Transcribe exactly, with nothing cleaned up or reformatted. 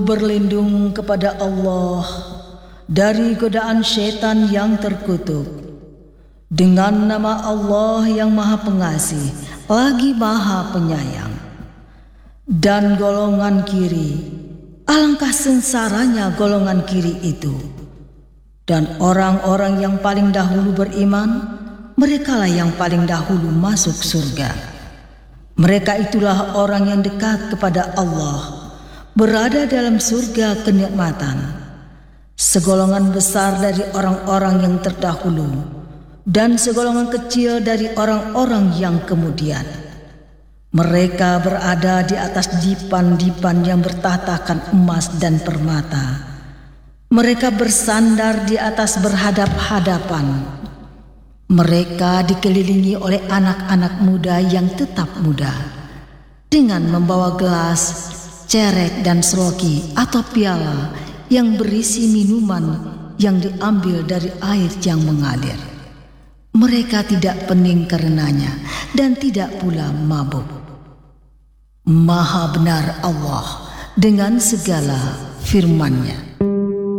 Berlindung kepada Allah dari godaan syaitan yang terkutuk. Dengan nama Allah yang Maha Pengasih lagi Maha Penyayang. Dan golongan kiri, alangkah sengsaranya golongan kiri itu. Dan orang-orang yang paling dahulu beriman, merekalah yang paling dahulu masuk surga. Mereka itulah orang yang dekat kepada Allah, berada dalam surga kenikmatan. Segolongan besar dari orang-orang yang terdahulu, dan segolongan kecil dari orang-orang yang kemudian. Mereka berada di atas dipan-dipan yang bertahtakan emas dan permata. Mereka bersandar di atas berhadap-hadapan. Mereka dikelilingi oleh anak-anak muda yang tetap muda, dengan membawa gelas, cerek dan seloki atau piala yang berisi minuman yang diambil dari air yang mengalir. Mereka tidak pening karenanya dan tidak pula mabuk. Maha benar Allah dengan segala firman-Nya.